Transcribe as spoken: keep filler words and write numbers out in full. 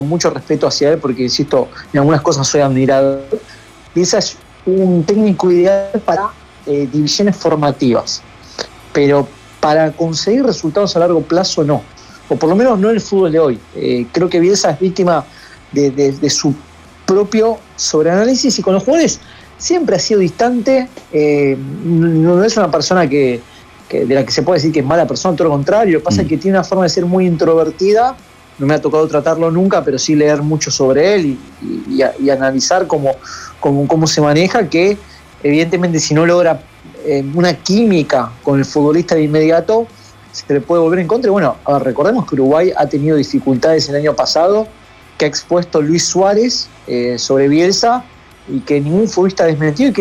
mucho respeto hacia él, porque insisto, en algunas cosas soy admirador. Bielsa es un técnico ideal para eh, divisiones formativas, pero para conseguir resultados a largo plazo no, o por lo menos no en el fútbol de hoy. Eh, creo que Bielsa es víctima de, de, de su propio sobreanálisis, y con los jugadores siempre ha sido distante. Eh, no es una persona que, que de la que se puede decir que es mala persona, todo lo contrario. Lo que pasa mm. es que tiene una forma de ser muy introvertida. No me ha tocado tratarlo nunca, pero sí leer mucho sobre él y, y, y, y analizar cómo, cómo, cómo se maneja, que evidentemente si no logra eh, una química con el futbolista de inmediato, se le puede volver en contra. Y bueno, a ver, recordemos que Uruguay ha tenido dificultades el año pasado, que ha expuesto Luis Suárez eh, sobre Bielsa, y que ningún futbolista ha desmentido, y que